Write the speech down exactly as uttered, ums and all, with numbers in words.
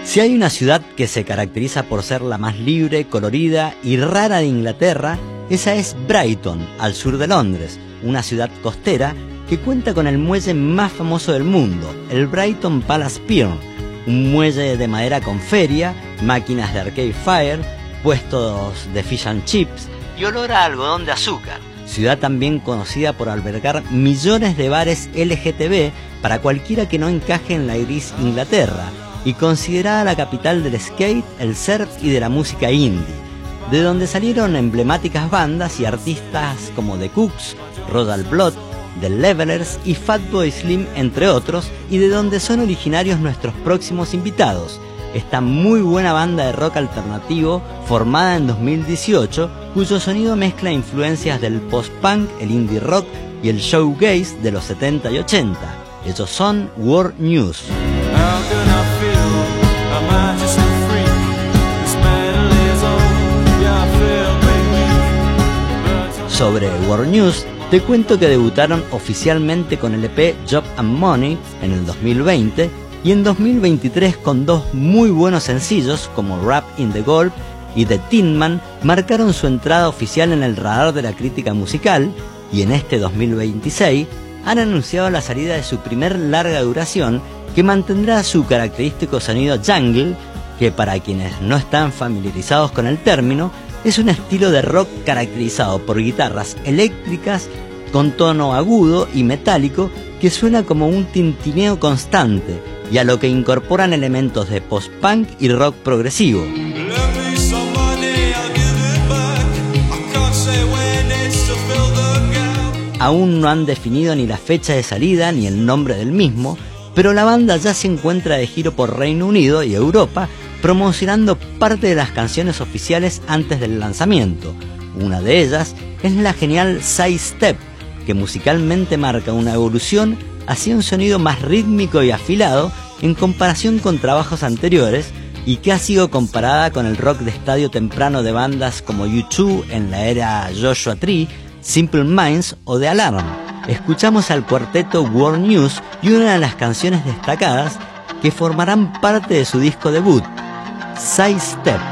Si hay una ciudad que se caracteriza por ser la más libre, colorida y rara de Inglaterra, esa es Brighton, al sur de Londres, una ciudad costera que cuenta con el muelle más famoso del mundo, el Brighton Palace Pier, un muelle de madera con feria, máquinas de Arcade Fire, puestos de fish and chips y olor a algodón de azúcar. Ciudad también conocida por albergar millones de bares L G T B para cualquiera que no encaje en la gris Inglaterra, y considerada la capital del skate, el surf y de la música indie, de donde salieron emblemáticas bandas y artistas como The Cooks, Royal Blood, The Levelers y Fatboy Slim, entre otros, y de donde son originarios nuestros próximos invitados, esta muy buena banda de rock alternativo formada en dos mil dieciocho, cuyo sonido mezcla influencias del post-punk, el indie rock y el shoegaze de los setenta y ochenta. Ellos son World News. Sobre World News, te cuento que debutaron oficialmente con el E P Job and Money en el dos mil veinte y en dos mil veintitrés con dos muy buenos sencillos como Rap in the Gold y The Tin Man marcaron su entrada oficial en el radar de la crítica musical, y en este dos mil veintiséis han anunciado la salida de su primer larga duración que mantendrá su característico sonido jungle, que para quienes no están familiarizados con el término, es un estilo de rock caracterizado por guitarras eléctricas con tono agudo y metálico que suena como un tintineo constante, y a lo que incorporan elementos de post-punk y rock progresivo. Aún no han definido ni la fecha de salida ni el nombre del mismo, pero la banda ya se encuentra de giro por Reino Unido y Europa, promocionando parte de las canciones oficiales antes del lanzamiento. Una de ellas es la genial Side Step, que musicalmente marca una evolución hacia un sonido más rítmico y afilado en comparación con trabajos anteriores, y que ha sido comparada con el rock de estadio temprano de bandas como U dos en la era Joshua Tree, Simple Minds o The Alarm. Escuchamos al cuarteto World News y una de las canciones destacadas que formarán parte de su disco debut, Side Step.